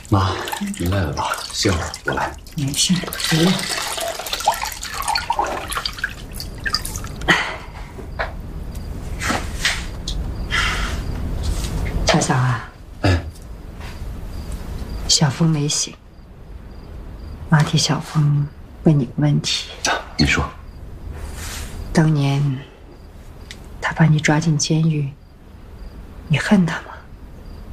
妈，您累了吧？歇会儿，我来。 没事，不用。乔嫂啊，小峰没醒，妈替小峰问你个问题。 你说。 当年他把你抓进监狱，你恨他吗？